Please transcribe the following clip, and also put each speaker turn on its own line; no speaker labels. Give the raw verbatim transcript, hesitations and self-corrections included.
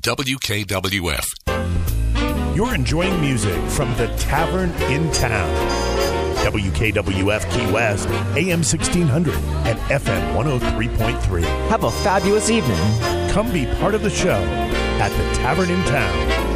W K W F.
You're enjoying music from the Tavern in Town. W K W F Key West, A M sixteen hundred and F M one oh three point three.
Have a fabulous evening.
Come be part of the show at the Tavern in Town.